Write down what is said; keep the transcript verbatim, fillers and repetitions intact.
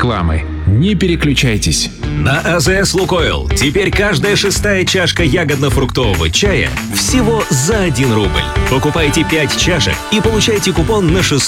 рекламы. Не переключайтесь. На АЗС «Лукойл» теперь каждая шестая чашка ягодно-фруктового чая всего за один рубль. Покупайте пять чашек и получайте купон на шестьсот